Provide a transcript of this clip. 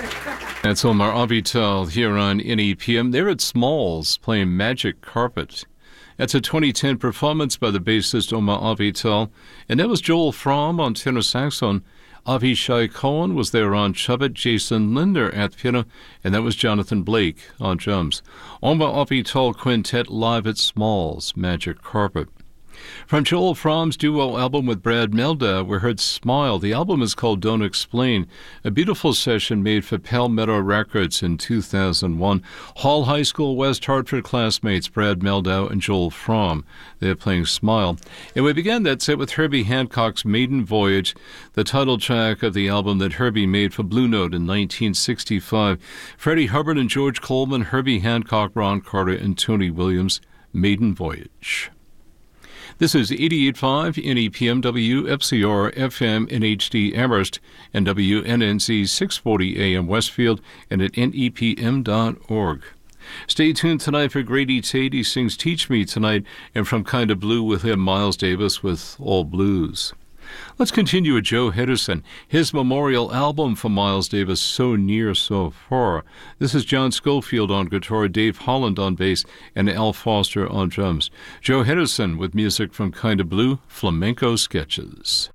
That's Omar Avital here on NEPM. They're at Smalls playing Magic Carpet. That's a 2010 performance by the bassist Omar Avital. And that was Joel Fromm on tenor saxophone. Avishai Cohen was there on trumpet, Jason Linder at piano, and that was Jonathan Blake on drums. Omar Avital Quintet live at Smalls, Magic Carpet. From Joel Fromm's duo album with Brad Mehldau, we heard Smile. The album is called Don't Explain, a beautiful session made for Palmetto Records in 2001. Hall High School West Hartford classmates Brad Mehldau and Joel Fromm. They're playing Smile. And we began that set with Herbie Hancock's Maiden Voyage, the title track of the album that Herbie made for Blue Note in 1965. Freddie Hubbard and George Coleman, Herbie Hancock, Ron Carter, and Tony Williams, Maiden Voyage. This is 88.5 NEPM WFCR FM in HD Amherst and WNNZ 640 AM Westfield and at NEPM.org. Stay tuned tonight for Grady Tate. He sings Teach Me tonight, and from Kinda Blue with him, Miles Davis with All Blues. Let's continue with Joe Henderson, his memorial album for Miles Davis, So Near, So Far. This is John Schofield on guitar, Dave Holland on bass, and Al Foster on drums. Joe Henderson with music from Kinda Blue, Flamenco Sketches.